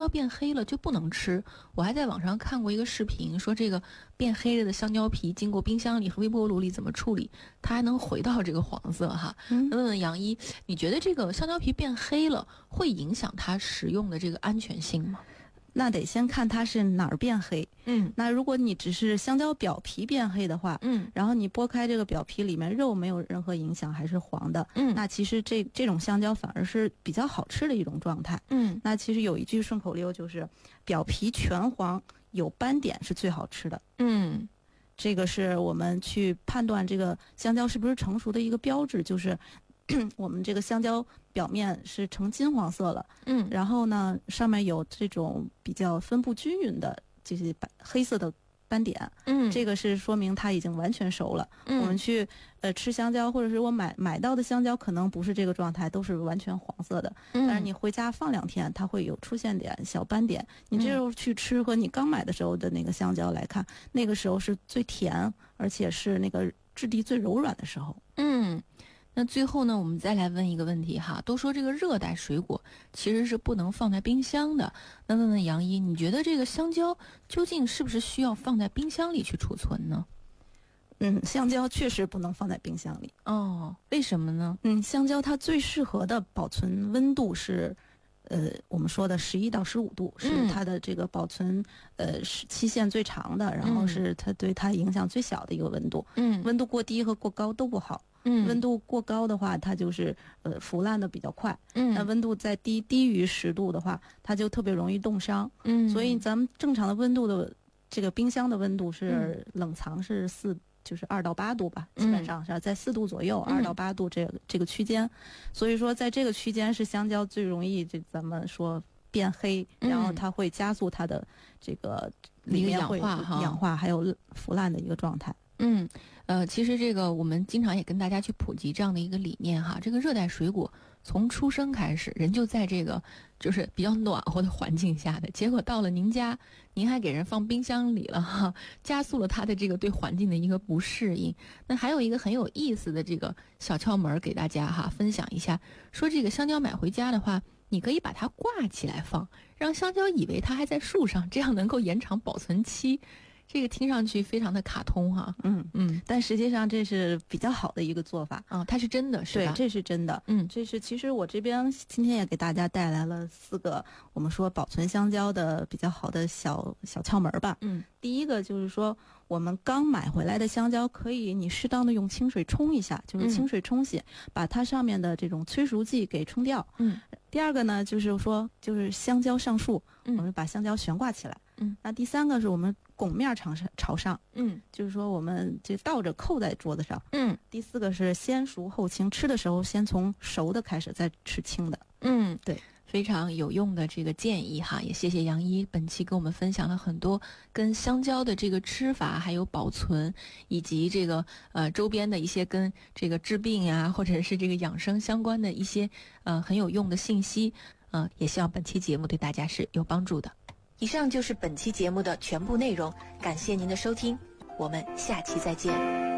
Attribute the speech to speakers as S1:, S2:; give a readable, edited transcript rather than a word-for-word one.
S1: 变黑了就不能吃。我还在网上看过一个视频，说这个变黑了的香蕉皮经过冰箱里和微波炉里怎么处理，它还能回到这个黄色哈。那问问杨一，你觉得这个香蕉皮变黑了会影响它食用的这个安全性吗？
S2: 那得先看它是哪儿变黑。那如果你只是香蕉表皮变黑的话，然后你剥开这个表皮，里面肉没有任何影响，还是黄的，那其实这种香蕉反而是比较好吃的一种状态。那其实有一句顺口溜就是表皮全黄有斑点是最好吃的。这个是我们去判断这个香蕉是不是成熟的一个标志，就是我们这个香蕉表面是呈金黄色了，然后呢上面有这种比较分布均匀的这些黑色的斑点，这个是说明它已经完全熟了。我们去吃香蕉，或者是我买到的香蕉可能不是这个状态，都是完全黄色的，但是你回家放2天，它会有出现点小斑点。你这时候去吃和你刚买的时候的那个香蕉来看，那个时候是最甜，而且是那个质地最柔软的时候。
S1: 那最后呢，我们再来问一个问题哈，都说这个热带水果其实是不能放在冰箱的。那问问杨一，你觉得这个香蕉究竟是不是需要放在冰箱里去储存呢？
S2: 香蕉确实不能放在冰箱里。
S1: 为什么呢？
S2: 香蕉它最适合的保存温度是我们说的11到15度，是它的这个保存期限最长的，然后是它对它影响最小的一个温度。温度过低和过高都不好。温度过高的话，它就是腐烂的比较快。那温度再低于10度的话，它就特别容易冻伤。所以咱们正常的温度的这个冰箱的温度是冷藏是就是2到8度吧，基本上是在4度左右，2到8度这个区间。所以说在这个区间是香蕉最容易咱们说变黑，然后它会加速它的这个里面会氧化还有腐烂的一个状态。
S1: 其实这个我们经常也跟大家去普及这样的一个理念哈，这个热带水果从出生开始，人就在这个就是比较暖和的环境下的，结果到了您家，您还给人放冰箱里了哈，加速了它的这个对环境的一个不适应。那还有一个很有意思的这个小窍门给大家哈，分享一下，说这个香蕉买回家的话，你可以把它挂起来放，让香蕉以为它还在树上，这样能够延长保存期。这个听上去非常的卡通哈，
S2: 但实际上这是比较好的一个做法
S1: 啊，它是真的，是吧？
S2: 对，这是真的，这是其实我这边今天也给大家带来了4个我们说保存香蕉的比较好的小窍门吧。第一个就是说，我们刚买回来的香蕉，可以你适当的用清水冲一下，就是清水冲洗，把它上面的这种催熟剂给冲掉。第二个呢，就是说，就是香蕉上树，我们把香蕉悬挂起来。那第3个是我们拱面朝上，就是说我们这倒着扣在桌子上。第4个是先熟后清，吃的时候先从熟的开始，再吃清的。对。
S1: 非常有用的这个建议哈，也谢谢杨一本期跟我们分享了很多跟香蕉的这个吃法，还有保存，以及这个周边的一些跟这个治病啊，或者是这个养生相关的一些很有用的信息。也希望本期节目对大家是有帮助的。以上就是本期节目的全部内容，感谢您的收听，我们下期再见。